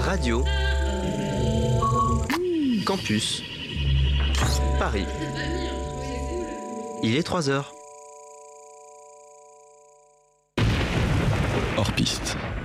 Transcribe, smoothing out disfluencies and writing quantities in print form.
Radio Campus Paris. Il est 3 heures. Hors piste.